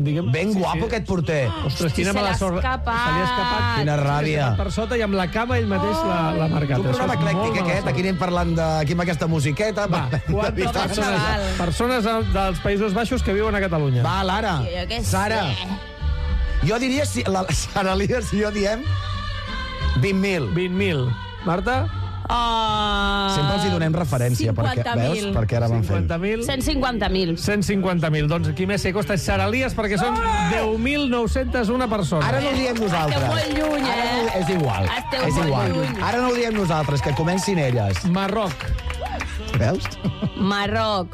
Ben guapo aquest porter. Ostres, quina mala sort. Se li ha escapat. Quina ràbia. Per sota i amb la cama ell mateix l'ha marcat. Un programa eclèctic aquest, aquí anem parlant aquí amb aquesta musiqueta. Va, 4 persones dels Països Baixos que viuen a Catalunya. Va, Lara. Sara. Jo diria, Sara Líder, si jo diem 20.000. 20.000. Marta? Sempre els hi donem referència, perquè, veus? Perquè ara van fent. 150.000. 150.000. Doncs qui més costa és Sara Lías, perquè són 10.901 persones. Ara no ho diem nosaltres. Esteu molt lluny, És igual. Esteu molt lluny. Ara no ho diem nosaltres, que comencin elles. Marroc. Veus? Marroc.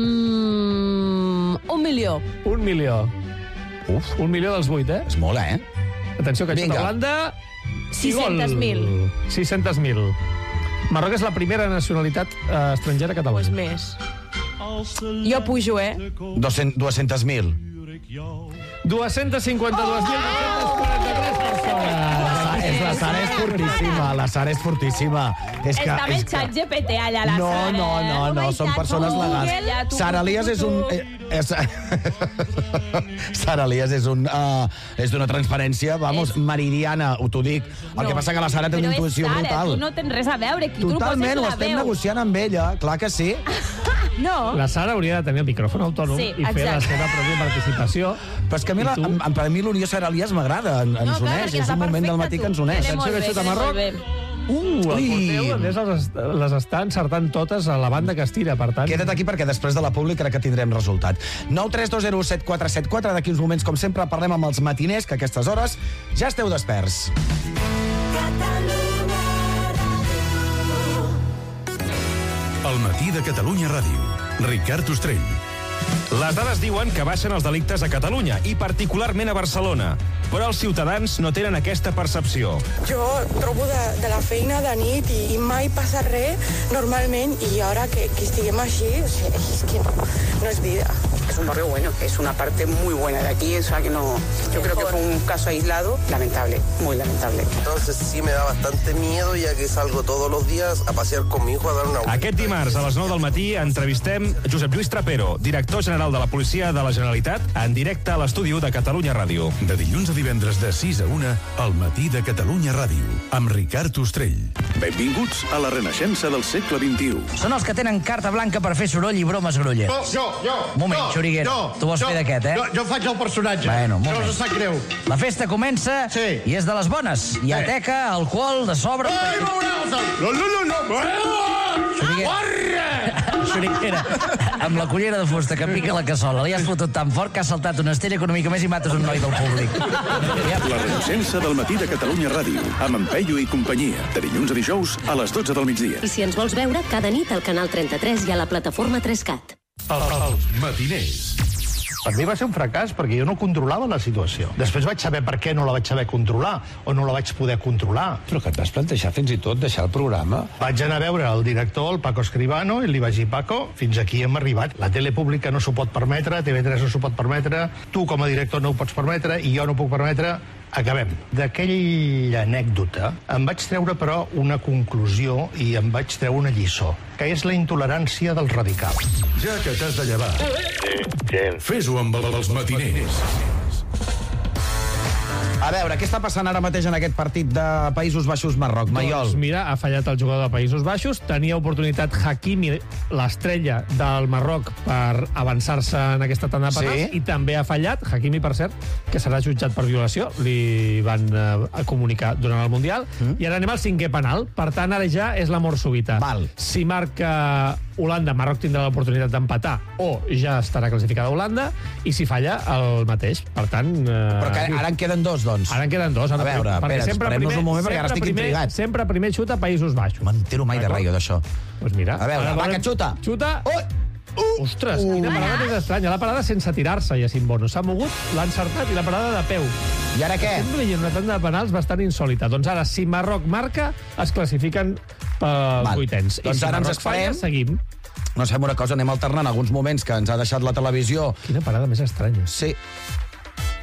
1 milió. 1 milió. Uf. 1 milió dels 8, És molt, Atenció, que xuta Holanda. 600.000. 600.000. Marroc és la primera nacionalitat estrangera a Catalunya. Més. Jo pujo, 200.000. 252.243 persones. La Sara és fortíssima, la Sara és fortíssima. Està amb el xat GPT allà, la Sara. No, són persones legals. Sara Lías és un... Sara Lías és d'una transparència, vamos, meridiana, t'ho dic. El que passa que la Sara té una intuïció brutal. Però és Sara, tu no tens res a veure, qui tu no poses la veu. Totalment, ho estem negociant amb ella, clar que sí. No. La Sara hauria de tenir el micròfon autònom i fer la seva pròpia participació. Però és que a mi l'Unió Sara Lías m'agrada, ens uneix, és un moment del matí que ens uneix. Atenció que xuta Marroc. El porteu les està encertant totes a la banda que es tira, per tant... Queda't aquí perquè després de la pública crec que tindrem resultat. 932017474, d'aquí uns moments, com sempre, parlem amb els matiners, que a aquestes hores ja esteu desperts. El matí de Catalunya Ràdio. Ricard Ostrell. Les dades diuen que baixen els delictes a Catalunya i particularment a Barcelona, però els ciutadans no tenen aquesta percepció. Jo trobo de la feina de nit i mai passa res normalment, i ara que estiguem així, és que no és vida. Es un barrio bueno, es una parte muy buena de aquí, o sea que no, yo creo que fue un caso aislado, lamentable, muy lamentable. Entonces sí me da bastante miedo, ya que salgo todos los días a pasear con mi hijo a dar una vuelta. Aquest dimarts a les 9 del matí entrevistem Josep Lluís Trapero, director general de la Policia de la Generalitat, en directe a l'estudi de Catalunya Ràdio. De dilluns a divendres de 6 a 1, al matí de Catalunya Ràdio, amb Ricard Ostrell. Benvinguts a la renaixença del segle XXI. Són els que tenen carta blanca per fer soroll i bromes grollers. Jo. Moment, Xuriguera, tu vols fer d'aquest, Jo faig el personatge. Bueno, no us sap greu. La festa comença i és de les bones. Hi ha teca, alcohol, de sobre... Xuriguera, amb la cullera de fusta que pica la cassola, li has fotut tan fort que has saltat una estella econòmica més i mates un noi del públic. La renaixença del matí de Catalunya Ràdio, amb en Peyu i companyia, de dilluns a dijous a les 12 del migdia. I si ens vols veure, cada nit al canal 33 i a la plataforma 3CAT. Els matiners. Per mi va ser un fracàs perquè jo no controlava la situació. Després vaig saber per què no la vaig saber controlar o no la vaig poder controlar. Però que et vas plantejar fins i tot deixar el programa? Vaig anar a veure el director, el Paco Escribano, i li vaig dir, Paco, fins aquí hem arribat. La tele pública no s'ho pot permetre, TV3 no s'ho pot permetre, tu com a director no ho pots permetre i jo no ho puc permetre. Acabem. D'aquella anècdota em vaig treure, però, una conclusió i em vaig treure una lliçó, que és la intolerància dels radicals. Ja que t'has de llevar, fes-ho amb els matiners. A veure, què està passant ara mateix en aquest partit de Països Baixos-Marroc, Maiol? Doncs mira, ha fallat el jugador de Països Baixos, tenia oportunitat Hakimi, l'estrella del Marroc, per avançar-se en aquesta tanda de penals, i també ha fallat, Hakimi, per cert, que serà jutjat per violació, li van comunicar durant el Mundial, i ara anem al 5è penal, per tant, ara ja és la mort súbita. Si marca Holanda, Marroc tindrà l'oportunitat d'empatar, o ja estarà classificada Holanda, i si falla, el mateix. Per tant... Però que ara en queden dos, doncs. Ara en queden dos. A veure, esperem-nos un moment, perquè ara estic intrigat. Sempre primer xuta Països Baixos. No m'entero mai de res, jo, d'això. Doncs mira. A veure, va, que xuta. Xuta. Ostres, quina parada més estranya. La parada sense tirar-se, Jacint Bono. S'ha mogut, l'ha encertat, i la parada de peu. I ara què? Estem veient una tanda de penals bastant insòlita. Doncs ara, si Marroc marca, es classifiquen pels vuitens. Doncs ara ens esperem. Seguim. No sé, una cosa, anem alternant alguns moments que ens ha deixat la televisió. Quina parada més estranya. Sí.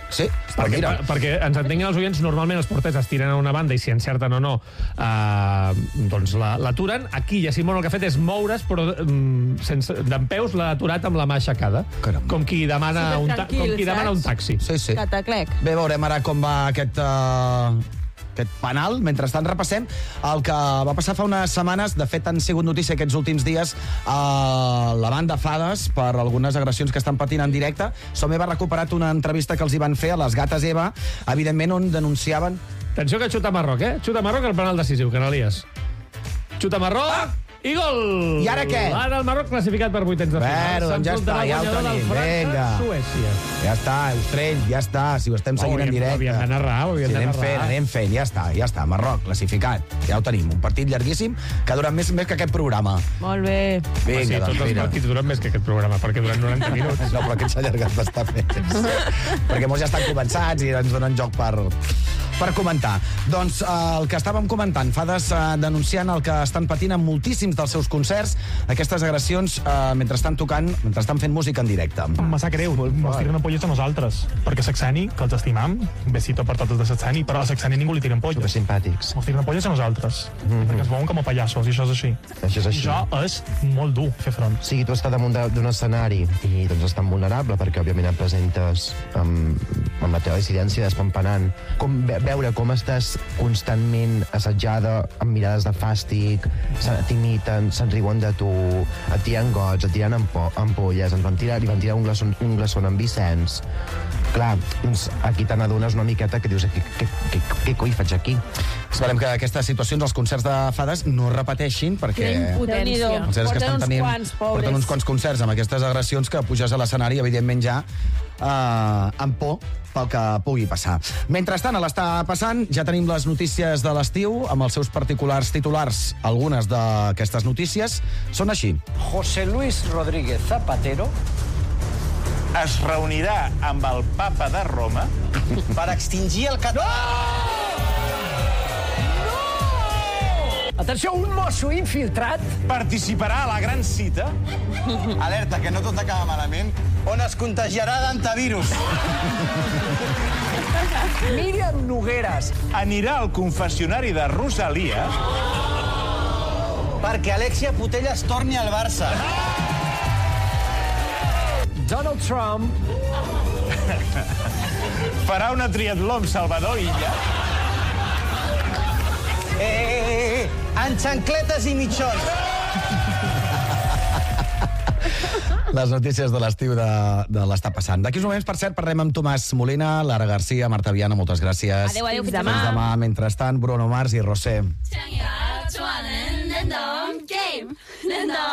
Sí, mira. Perquè ens entenguin els oients, normalment els porters es tiren a una banda i si encerten o no, doncs l'aturen. Aquí, Yasimón el que ha fet és moure's, però dempeus l'ha aturat amb la mà aixecada. Com qui demana un taxi. Sí. Cataclec. Bé, veurem ara com va aquest penal. Mentrestant repassem el que va passar fa unes setmanes. De fet, han sigut notícia aquests últims dies la banda Fades per algunes agressions que estan patint en directe. Som Eva ha recuperat una entrevista que els hi van fer a les Gates Eva, evidentment on denunciaven... Atenció que xuta Marroc, Xuta Marroc al penal decisiu, Canalies. Xuta Marroc... I gol! I ara què? Ara el Marroc classificat per vuitens de final. Doncs ja està, ja ho tenim. Vinga. Ja està, Ostrell, ja està. Si ho estem seguint en directe. Havíem de narrar, anem fent, ja està. Marroc, classificat. Ja ho tenim. Un partit llarguíssim que ha durat més que aquest programa. Molt bé. Vinga, tots els partits duren més que aquest programa, perquè duren 90 minuts. No, però aquest s'ha allargat bastant més. Perquè molts ja estan començats i ens donen joc per comentar. Doncs el que estàvem comentant, Fades denunciant el que estan patint en moltíssims dels seus concerts, aquestes agressions mentre estan fent música en directe. Em sap greu, mos tiren ampolles a nosaltres, perquè Saxani, que els estimam, besito per tots els de Saxani, però a Saxani ningú li tira ampolles. Supersimpàtics. Mos tiren ampolles a nosaltres, perquè ens veuen com a pallassos, i això és així. Això és així. I això és molt dur, fer front. O sigui, tu estàs damunt d'un escenari i doncs és tan vulnerable perquè, òbviament, et presentes amb la teva dissidència despampanant. Veure com estàs constantment assetjada, amb mirades de fàstic, t'imiten, se'n riuen de tu, et tiren gots, et tiren ampolles, li van tirar un glaçó en Vicenç. Clar, doncs aquí te n'adones una miqueta que dius, què coi faig aquí? Esperem que aquestes situacions, els concerts de Fades, no es repeteixin, perquè... Porten uns quants concerts amb aquestes agressions que puges a l'escenari, evidentment ja amb por pel que pugui passar. Mentrestant, a l'està passant, ja tenim les notícies de l'estiu, amb els seus particulars titulars. Algunes d'aquestes notícies són així. José Luis Rodríguez Zapatero es reunirà amb el papa de Roma per extingir el català. Atenció, un mosso infiltrat participarà a la gran cita. Alerta, que no tot acaba malament. On es contagiarà d'antivirus. Míriam Nogueras anirà al confessionari de Rosalia perquè Alexia Putellas torni al Barça. Donald Trump farà una triatló amb Salvador Illa. En xancletes i mitjons. Les notícies de l'estiu de l'està passant. D'aquí uns moments, per cert, parlem amb Tomàs Molina, Lara Garcia, Marta Viana, moltes gràcies. Adéu, fins demà. Fins demà. Mentrestant, Bruno Mars i Rosé.